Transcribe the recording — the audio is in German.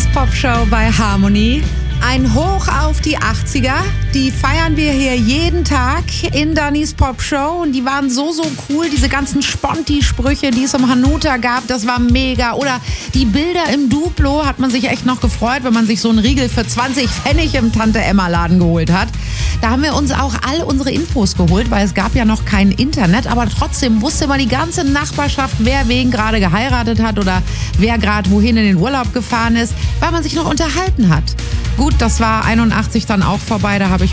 Dannys Popshow bei Harmony. Ein Hoch auf die 80er, die feiern wir hier jeden Tag in Dannys Popshow und die waren so cool, diese ganzen Sponti-Sprüche, die es im Hanuta gab, das war mega. Oder die Bilder im Duplo, hat man sich echt noch gefreut, wenn man sich so einen Riegel für 20 Pfennig im Tante-Emma-Laden geholt hat. Da haben wir uns auch all unsere Infos geholt, weil es gab ja noch kein Internet, aber trotzdem wusste man die ganze Nachbarschaft, wer wen gerade geheiratet hat oder wer gerade wohin in den Urlaub gefahren ist, weil man sich noch unterhalten hat. Gut, das war 81 dann auch vorbei, da habe ich